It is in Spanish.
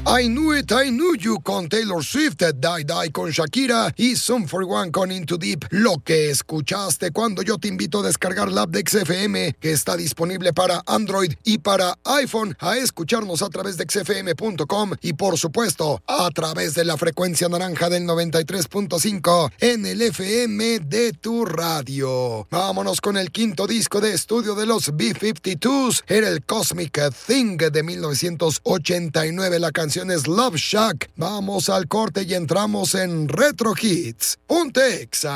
I Knew You con Taylor Swift, Die Die con Shakira y Sum 41 con Into Deep. Lo que escuchaste cuando yo te invito a descargar la app de XFM, que está disponible para Android y para iPhone, a escucharnos a través de xfm.com y por supuesto a través de la frecuencia naranja del 93.5 en el FM de tu radio. Vámonos con el quinto disco de estudio de los B-52s, era el Cosmic Thing de 1989, la canción es Love Shack. Vamos al corte y entramos en Retro Hits. Ponte Exa.